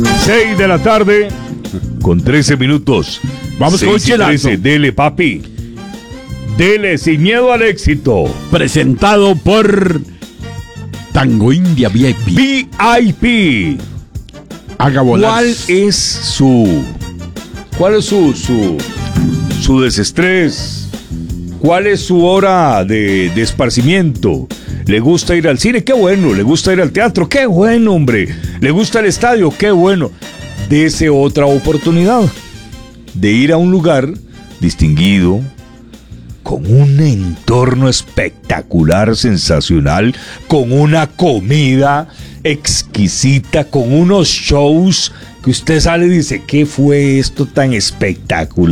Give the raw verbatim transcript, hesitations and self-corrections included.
seis de la tarde con trece minutos. Vamos con Chelazo. Dele, papi. Dele, sin miedo al éxito. Presentado por Tango India V I P. V I P. Haga volar. ¿Cuál es su... ¿Cuál es su... su... su desestrés? ¿Cuál es su hora de, de esparcimiento? ¿Le gusta ir al cine? ¡Qué bueno! ¿Le gusta ir al teatro? ¡Qué bueno, hombre! ¿Le gusta el estadio? ¡Qué bueno! Dese otra oportunidad de ir a un lugar distinguido, con un entorno espectacular, sensacional, con una comida exquisita, con unos shows que usted sale y dice, ¿qué fue esto tan espectacular?